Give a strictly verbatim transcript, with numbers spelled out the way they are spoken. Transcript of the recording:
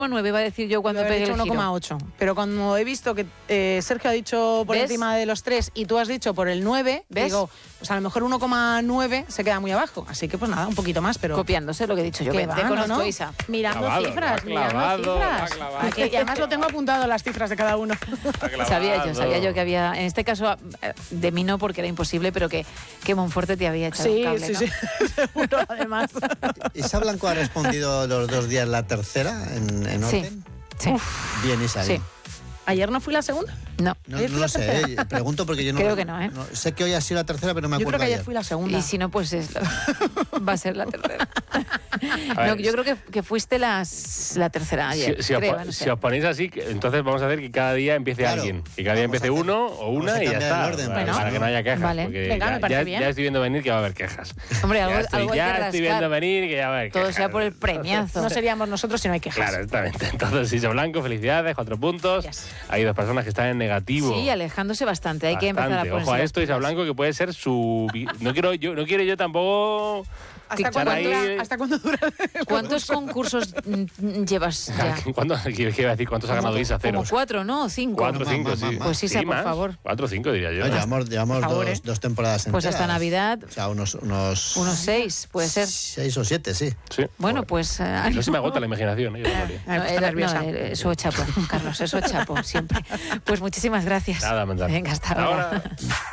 nueve iba a decir yo cuando pegué el uno coma ocho, pero cuando he visto que eh, Sergio ha dicho por ¿Ves? encima de los tres y tú has dicho por el nueve, ¿Ves? digo, pues a lo mejor uno coma nueve se queda muy abajo, así que pues nada, un poquito más, pero... Copiándose lo que he dicho yo. ¿Qué Que va, te no, conozco, no? Isa. Mirando Clavado, cifras, lo ha mirando clavado, lo ha cifras. clavado. Aquí- y además lo tengo apuntado, las cifras de cada uno. Sabía yo, sabía yo que había, en este caso eh, de mí no porque era imposible, pero que, que Monforte te había echado Sí, un cable, sí, ¿no? sí, seguro, además. Isa Blanco ha respondido los dos días la tercera en, en Sí, orden. sí. Bien, Isa. Sí. bien. ¿Ayer no fui la segunda? No. No, ¿Ayer no fui lo la sé, tercera? eh, pregunto porque yo no... Creo que no, ¿eh? Sé que hoy ha sido la tercera, pero no me Yo acuerdo creo que ayer ayer. fui la segunda. Y si no, pues es la- va a ser la tercera. A No, ver, yo creo que, que fuiste las, la tercera ayer. Si, si os, creo, po- no si sé. os ponéis así, que- entonces vamos a hacer que cada día empiece Claro. alguien. Que cada día Vamos a empiece hacer- uno o vamos una a y ya cambiar está. el orden, para, bueno. para que no haya quejas. Vale. Porque Venga, ya, me parece ya- bien. ya estoy viendo venir que va a haber quejas. Hombre, Ya algo, estoy, algo hay ya que estoy viendo rascar. venir que ya va a haber Todo quejas. sea por el premiazo. No seríamos nosotros si no hay quejas. Claro, exactamente. Entonces, Isa Blanco, felicidades, cuatro puntos. Yes. Hay dos personas que están en negativo. Sí, alejándose bastante. Hay que empezar a Bastante. ponerse Ojo a las esto, Isa pilas. Blanco, que puede ser su... vi- No quiero yo, no quiero yo tampoco... ¿Hasta Echar cuándo, ahí- dura, ¿Hasta cuándo dura el ¿Cuántos concurso? concursos mm, llevas ya? ¿Cuándo, ¿Qué qué iba a decir? ¿Cuántos ha ganado Isa? Cero. Como cuatro, ¿no? Cinco. Cuatro, Más, cinco, más, sí. más, más. Pues Isa, Sí, por más. favor. Cuatro, cinco, diría yo. No, llevamos llevamos Por favor, dos, ¿eh? dos temporadas enteras. Pues hasta Navidad, O sea, unos... Unos, unos seis, puede ser. Seis o siete, sí. Sí. Bueno, pues... eh, No se me agota la imaginación. ¿eh? Yo todavía. Ay, No, está era- nerviosa. no, eh, eso chapo, Carlos, eso chapo, siempre. Pues muchísimas gracias. Nada, Manzano. Venga, hasta Hasta ahora. ahora.